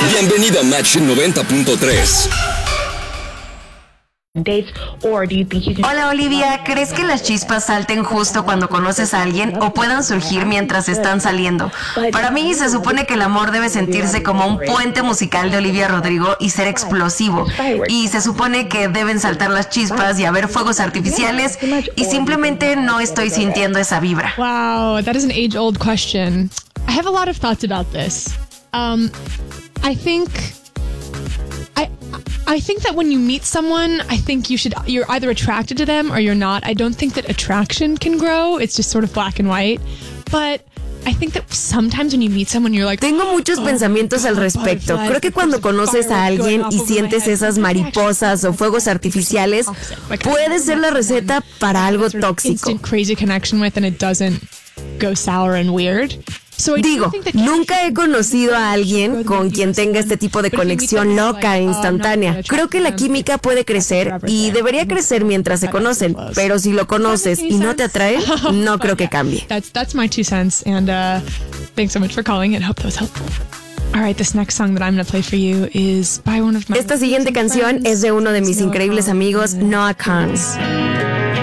Bienvenido a Match 90.3. Hola Olivia, ¿crees que las chispas salten justo cuando conoces a alguien o puedan surgir mientras están saliendo? Para mí se supone que el amor debe sentirse como un puente musical de Olivia Rodrigo y ser explosivo. Y se supone que deben saltar las chispas y haber fuegos artificiales y simplemente no estoy sintiendo esa vibra. Wow, that is an age-old question. I have a lot of thoughts about this. I think that when you meet someone, I think you're either attracted to them or you're not. I don't think that attraction can grow. It's just sort of black and white. But I think that sometimes when you meet someone, you're like... Tengo muchos pensamientos al respecto. Creo que cuando conoces a alguien y sientes esas mariposas o fuegos artificiales, puede ser la receta para algo tóxico. Instant crazy connection with and it doesn't go sour and weird. Digo, nunca he conocido a alguien con quien tenga este tipo de conexión loca e instantánea. Creo que la química puede crecer y debería crecer mientras se conocen, pero si lo conoces y no te atrae, no creo que cambie. That's my 2 cents, and thanks so much for calling and hope that was helpful. All right, this next song that I'm going to play for you is by one of my... Esta siguiente canción es de uno de mis increíbles amigos, Noah Kahan.